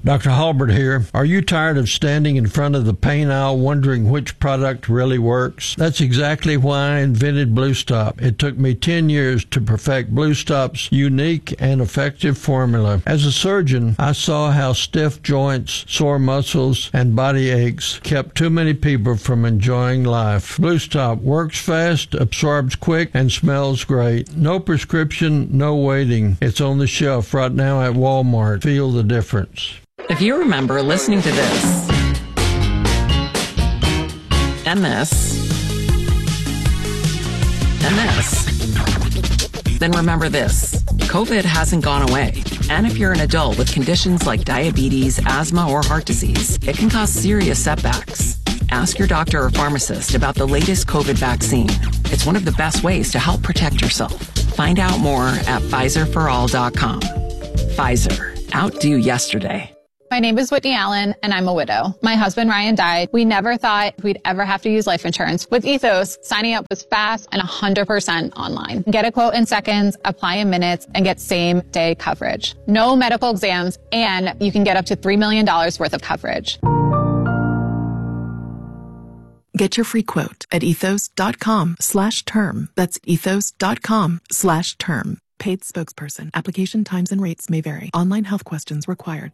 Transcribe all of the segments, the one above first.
Dr. Halbert here. Are you tired of standing in front of the paint aisle wondering which product really works? That's exactly why I invented Blue Stop. It took me 10 years to perfect Blue Stop's unique and effective formula. As a surgeon, I saw how stiff joints, sore muscles, and body aches kept too many people from enjoying life. Blue Stop works fast, absorbs quick, and smells great. No prescription, no waiting. It's on the shelf right now at Walmart. Feel the difference. If you remember listening to this, and this, and this, then remember this. COVID hasn't gone away. And if you're an adult with conditions like diabetes, asthma, or heart disease, it can cause serious setbacks. Ask your doctor or pharmacist about the latest COVID vaccine. It's one of the best ways to help protect yourself. Find out more at PfizerForAll.com. Pfizer. Outdo yesterday. My name is Whitney Allen, and I'm a widow. My husband, Ryan, died. We never thought we'd ever have to use life insurance. With Ethos, signing up was fast and 100% online. Get a quote in seconds, apply in minutes, and get same-day coverage. No medical exams, and you can get up to $3 million worth of coverage. Get your free quote at ethos.com/term. That's ethos.com/term. Paid spokesperson. Application times and rates may vary. Online health questions required.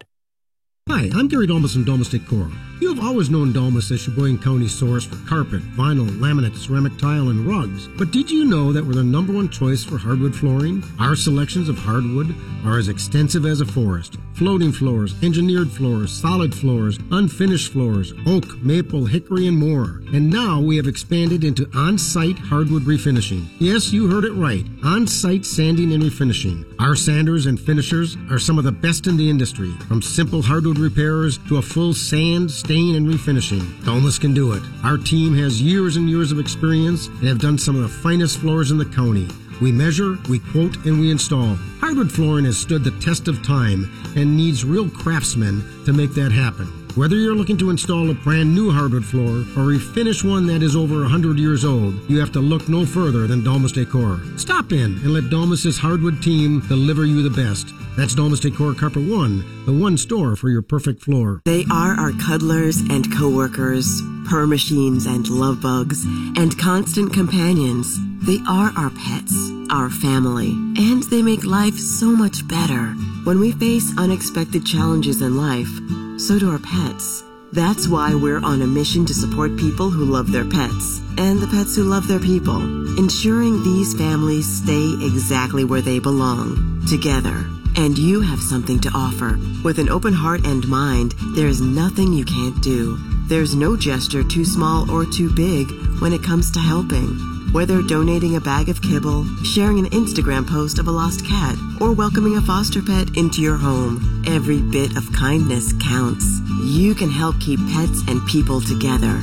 Hi, I'm Gary Dolmas from Dolmas Decor. You have always known Dolmas as Sheboygan County's source for carpet, vinyl, laminate, ceramic tile, and rugs. But did you know that we're the #1 choice for hardwood flooring? Our selections of hardwood are as extensive as a forest. Floating floors, engineered floors, solid floors, unfinished floors, oak, maple, hickory, and more. And now we have expanded into on-site hardwood refinishing. Yes, you heard it right. On-site sanding and refinishing. Our sanders and finishers are some of the best in the industry. From simple hardwood repairers to a full sand, stain, and refinishing. Dolmas can do it. Our team has years and years of experience and have done some of the finest floors in the county. We measure, we quote, and we install. Hardwood flooring has stood the test of time and needs real craftsmen to make that happen. Whether you're looking to install a brand new hardwood floor or refinish one that is over 100 years old, you have to look no further than Dolmas Decor. Stop in and let Dolmas' hardwood team deliver you the best. That's Dolmas Decor Carpet One, the one store for your perfect floor. They are our cuddlers and co-workers, purr machines and love bugs, and constant companions. They are our pets, our family, and they make life so much better. When we face unexpected challenges in life, so do our pets. That's why we're on a mission to support people who love their pets and the pets who love their people, ensuring these families stay exactly where they belong, together. And you have something to offer. With an open heart and mind, there is nothing you can't do. There's no gesture too small or too big when it comes to helping. Whether donating a bag of kibble, sharing an Instagram post of a lost cat, or welcoming a foster pet into your home, every bit of kindness counts. You can help keep pets and people together.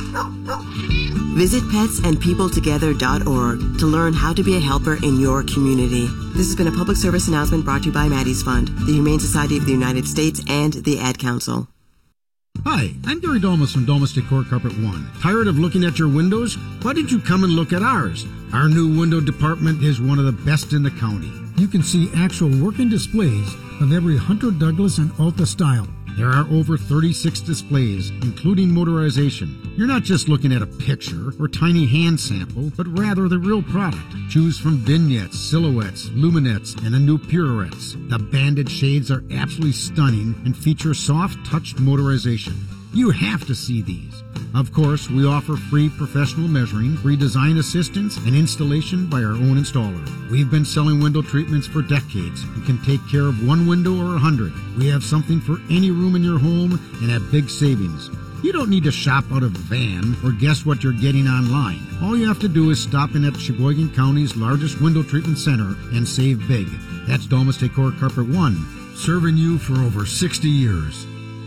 Visit petsandpeopletogether.org to learn how to be a helper in your community. This has been a public service announcement brought to you by Maddie's Fund, the Humane Society of the United States, and the Ad Council. Hi, I'm Gary Dolmas from Dolmas Decor Carpet One. Tired of looking at your windows? Why don't you come and look at ours? Our new window department is one of the best in the county. You can see actual working displays of every Hunter Douglas and Alta style. There are over 36 displays, including motorization. You're not just looking at a picture or tiny hand sample, but rather the real product. Choose from vignettes, silhouettes, luminettes, and the new pirouettes. The banded shades are absolutely stunning and feature soft-touched motorization. You have to see these. Of course, we offer free professional measuring, free design assistance, and installation by our own installer. We've been selling window treatments for decades and can take care of one window or 100. We have something for any room in your home and have big savings. You don't need to shop out of a van or guess what you're getting online. All you have to do is stop in at Sheboygan County's largest window treatment center and save big. That's Dolmas Decor Carpet One, serving you for over 60 years.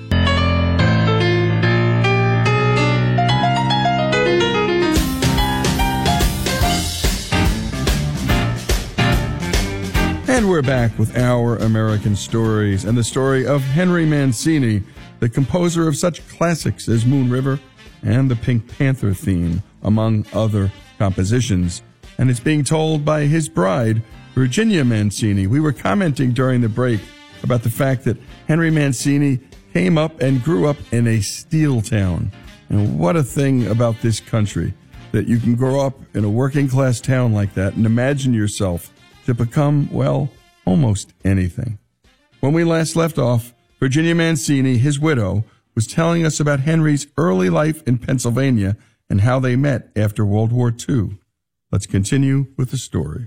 And we're back with Our American Stories and the story of Henry Mancini, the composer of such classics as Moon River and the Pink Panther theme, among other compositions. And it's being told by his bride, Virginia Mancini. We were commenting during the break about the fact that Henry Mancini came up and grew up in a steel town. And what a thing about this country, that you can grow up in a working class town like that and imagine yourself to become, well, almost anything. When we last left off, Virginia Mancini, his widow, was telling us about Henry's early life in Pennsylvania and how they met after World War II. Let's continue with the story.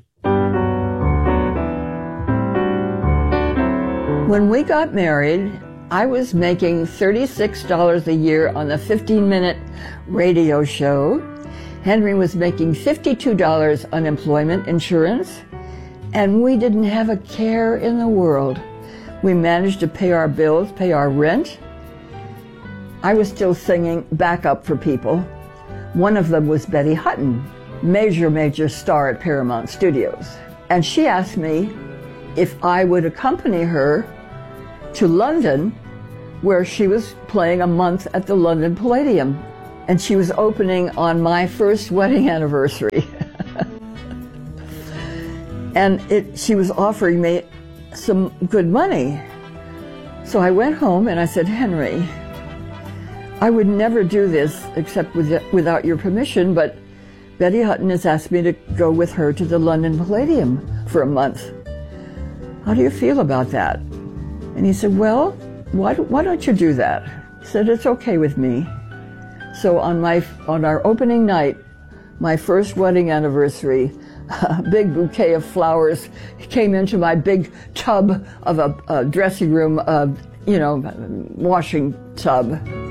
When we got married, I was making $36 a year on the 15-minute radio show. Henry was making $52 unemployment insurance, and we didn't have a care in the world. We managed to pay our bills, pay our rent. I was still singing backup for people. One of them was Betty Hutton, major star at Paramount Studios. And she asked me if I would accompany her to London, where she was playing a month at the London Palladium. And she was opening on my first wedding anniversary. And she was offering me some good money. So I went home and I said, Henry, I would never do this except without your permission, but Betty Hutton has asked me to go with her to the London Palladium for a month. How do you feel about that? And he said, well, why don't you do that? He said, it's okay with me. So on our opening night, my first wedding anniversary, a big bouquet of flowers came into my big tub of a dressing room, washing tub.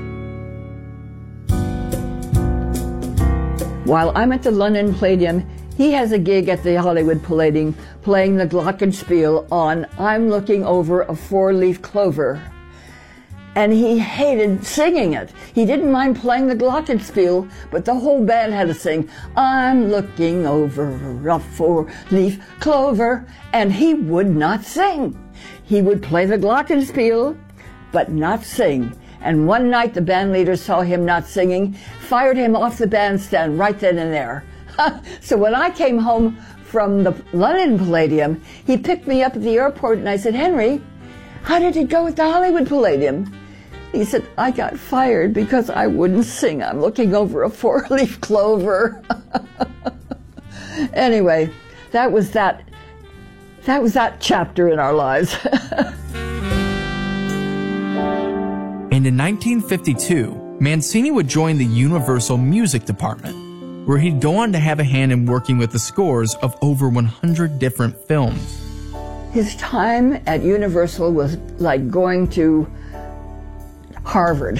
While I'm at the London Palladium, he has a gig at the Hollywood Palladium playing the Glockenspiel on I'm Looking Over a Four-Leaf Clover. And he hated singing it. He didn't mind playing the Glockenspiel, but the whole band had to sing, I'm looking over a four-leaf clover, and he would not sing. He would play the Glockenspiel, but not sing. And one night the band leader saw him not singing, fired him off the bandstand right then and there. So when I came home from the London Palladium, he picked me up at the airport and I said, Henry, how did it go at the Hollywood Palladium? He said, I got fired because I wouldn't sing. I'm looking over a four-leaf clover. Anyway, that was that chapter in our lives. And in 1952, Mancini would join the Universal Music Department, where he'd go on to have a hand in working with the scores of over 100 different films. His time at Universal was like going to Harvard.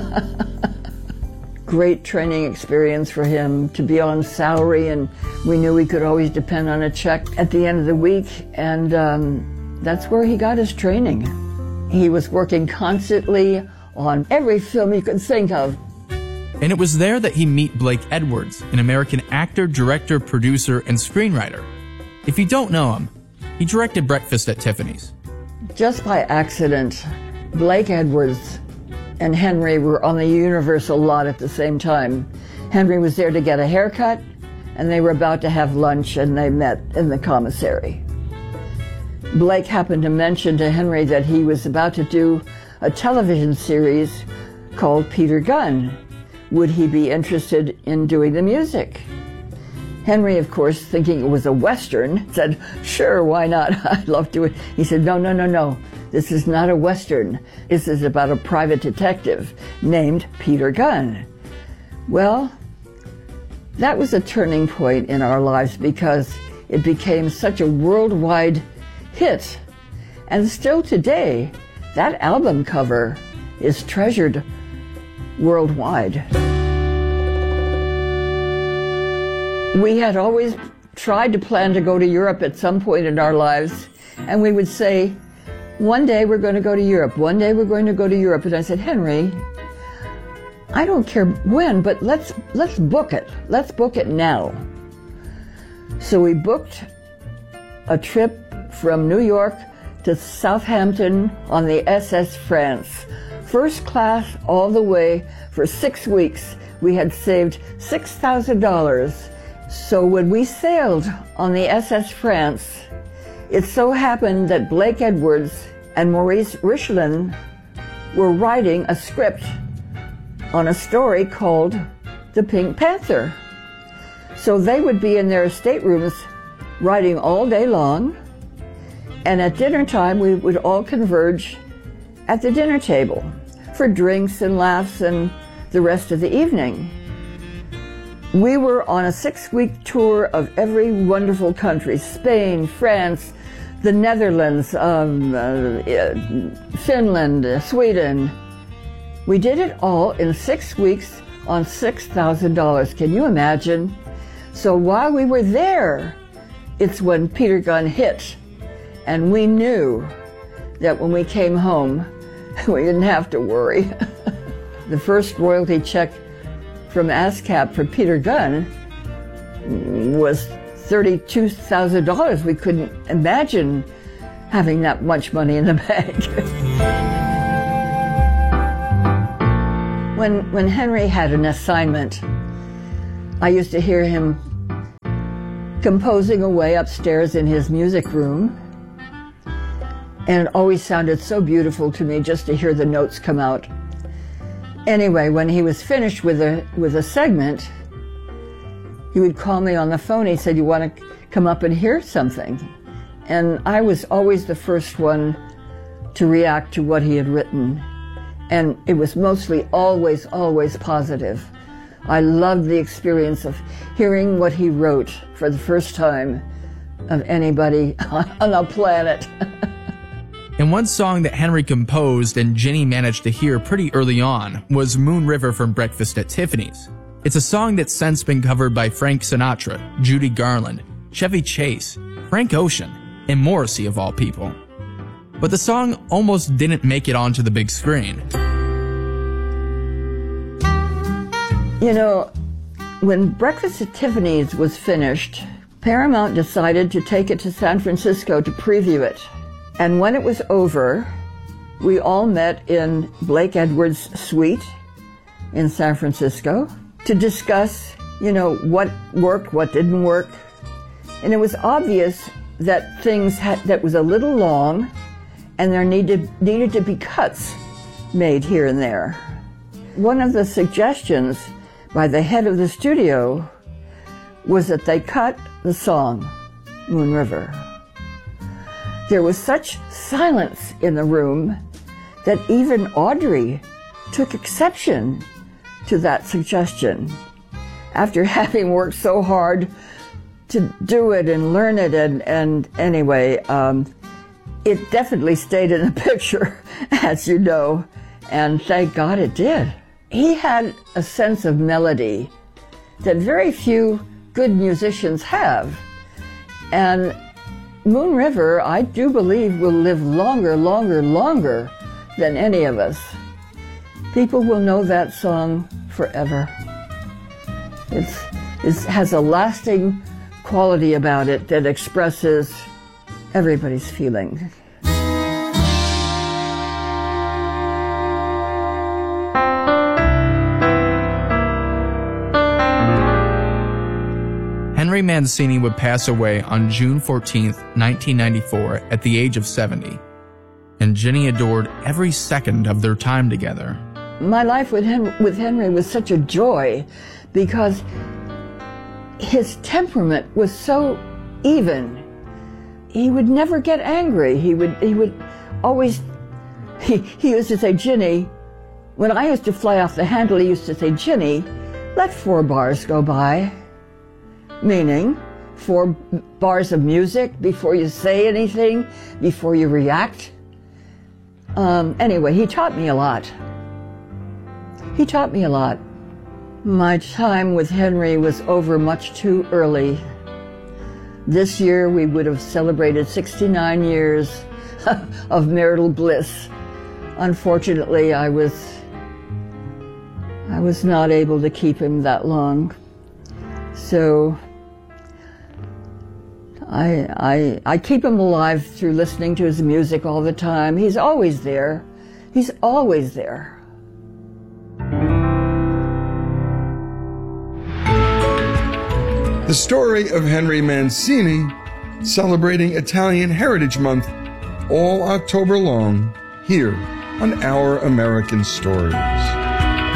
Great training experience for him to be on salary, and we knew we could always depend on a check at the end of the week, and that's where he got his training. He was working constantly on every film you could think of. And it was there that he met Blake Edwards, an American actor, director, producer, and screenwriter. If you don't know him, he directed Breakfast at Tiffany's. Just by accident, Blake Edwards and Henry were on the Universal lot at the same time. Henry was there to get a haircut, and they were about to have lunch, and they met in the commissary. Blake happened to mention to Henry that he was about to do a television series called Peter Gunn. Would he be interested in doing the music? Henry, of course, thinking it was a Western, said, sure, why not? I'd love to. He said, no. This is not a Western. This is about a private detective named Peter Gunn. Well, that was a turning point in our lives because it became such a worldwide hit. And still today, that album cover is treasured worldwide. We had always tried to plan to go to Europe at some point in our lives, and we would say, one day we're going to go to Europe, one day we're going to go to Europe. And I said, Henry, I don't care when, but let's book it. Let's book it now. So we booked a trip from New York to Southampton on the SS France. First class all the way for 6 weeks. We had saved $6,000. So when we sailed on the SS France, it so happened that Blake Edwards and Maurice Richelin were writing a script on a story called The Pink Panther. So they would be in their staterooms writing all day long, and at dinner time we would all converge at the dinner table for drinks and laughs and the rest of the evening. We were on a 6-week tour of every wonderful country: Spain, France, the Netherlands, Finland, Sweden. We did it all in 6 weeks on $6,000. Can you imagine? So while we were there, it's when Peter Gunn hit, and we knew that when we came home, we didn't have to worry. The first royalty check from ASCAP for Peter Gunn was $32,000. We couldn't imagine having that much money in the bank. When Henry had an assignment, I used to hear him composing away upstairs in his music room, and it always sounded so beautiful to me just to hear the notes come out. Anyway, when he was finished with a segment, he would call me on the phone. He said, "You want to come up and hear something?" And I was always the first one to react to what he had written. And it was mostly always positive. I loved the experience of hearing what he wrote for the first time of anybody on the planet. And one song that Henry composed and Ginny managed to hear pretty early on was Moon River from Breakfast at Tiffany's. It's a song that's since been covered by Frank Sinatra, Judy Garland, Chevy Chase, Frank Ocean, and Morrissey of all people. But the song almost didn't make it onto the big screen. You know, when Breakfast at Tiffany's was finished, Paramount decided to take it to San Francisco to preview it. And when it was over, we all met in Blake Edwards' suite in San Francisco to discuss, what worked, what didn't work. And it was obvious that that was a little long, and there needed to be cuts made here and there. One of the suggestions by the head of the studio was that they cut the song, Moon River. There was such silence in the room that even Audrey took exception to that suggestion. After having worked so hard to do it and learn it, and anyway, it definitely stayed in the picture, as you know, and thank God it did. He had a sense of melody that very few good musicians have, and Moon River, I do believe, will live longer than any of us. People will know that song forever. It has a lasting quality about it that expresses everybody's feeling. Henry Mancini would pass away on June 14, 1994, at the age of 70, and Ginny adored every second of their time together. My life with Henry was such a joy because his temperament was so even. He would never get angry. He would always, he used to say, "Ginny," when I used to fly off the handle, he used to say, "Ginny, let 4 bars go by." Meaning 4 bars of music before you say anything, before you react. Anyway, he taught me a lot. My time with Henry was over much too early. This year we would have celebrated 69 years of marital bliss. Unfortunately, I was not able to keep him that long. So I keep him alive through listening to his music all the time. He's always there. He's always there. The story of Henry Mancini, celebrating Italian Heritage Month, all October long here on Our American Stories.